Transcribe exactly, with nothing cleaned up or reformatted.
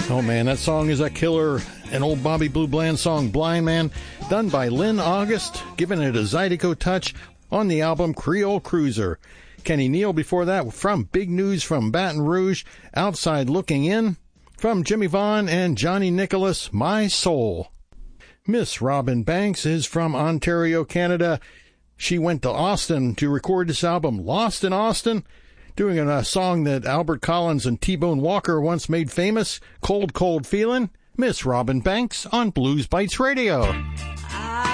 Oh man, that song is a killer. An old Bobby Blue Bland song, Blind Man, done by Lynn August, giving it a Zydeco touch on the album Creole Cruiser. Kenny Neal before that from Big News from Baton Rouge, Outside Looking In. From Jimmy Vaughn and Johnny Nicholas, My Soul. Miss Robin Banks is from Ontario, Canada. She went to Austin to record this album, Lost in Austin, doing a song that Albert Collins and T-Bone Walker once made famous, Cold, Cold Feelin'. Miss Robin Banks on Blues Bites Radio.